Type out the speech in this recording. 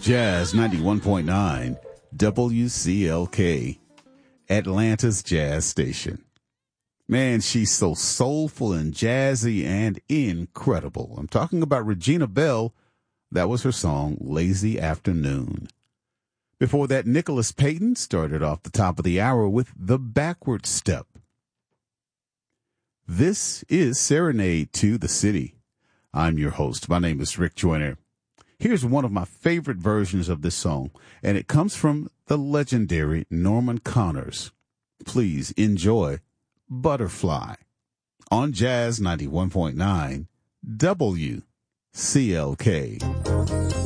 Jazz 91.9 WCLK, Atlanta's jazz station. Man, she's so soulful and jazzy and incredible. I'm talking about Regina Belle. That was her song, Lazy Afternoon. Before that, Nicholas Payton started off the top of the hour with The Backward Step. This is Serenade to the City. I'm your host. My name is Rick Joyner. Here's one of my favorite versions of this song, and it comes from the legendary Norman Connors. Please enjoy Butterfly on Jazz 91.9 WCLK.